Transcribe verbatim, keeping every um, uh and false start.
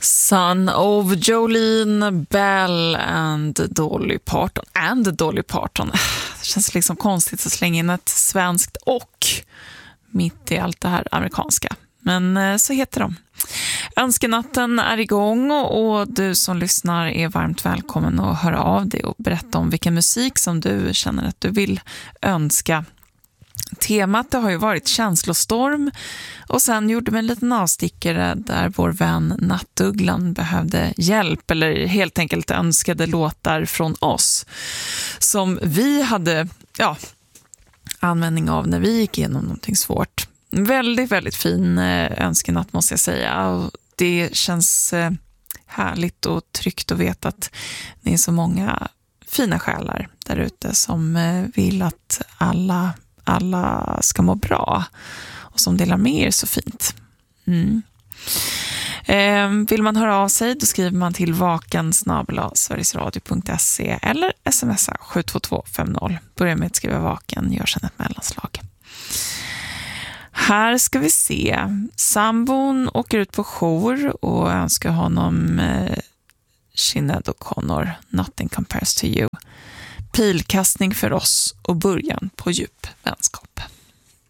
Son of Jolene Bell and Dolly Parton. And Dolly Parton. Det känns liksom konstigt att slänga in ett svenskt och mitt i allt det här amerikanska. Men så heter de. Önskenatten är igång och du som lyssnar är varmt välkommen att höra av dig och berätta om vilken musik som du känner att du vill önska. Temat det har ju varit känslostorm och sen gjorde vi en liten avstickare där vår vän Nattugglan behövde hjälp eller helt enkelt önskade låtar från oss som vi hade ja, användning av när vi gick igenom någonting svårt. Väldigt, väldigt fin önskenatt måste jag säga och det känns härligt och tryggt att veta att det är så många fina själar där ute som vill att alla alla ska må bra och som delar med er så fint. Mm. Eh, vill man höra av sig då skriver man till vaken snabel-a sverigesradio punkt se eller smsa sju två två fem noll. Börja med att skriva vaken, gör sedan ett mellanslag. Här ska vi se. Sambon åker ut på jour och önskar honom eh, Sinéad O'Connor, Nothing Compares to You. Pilkastning för oss och början på djup vänskap.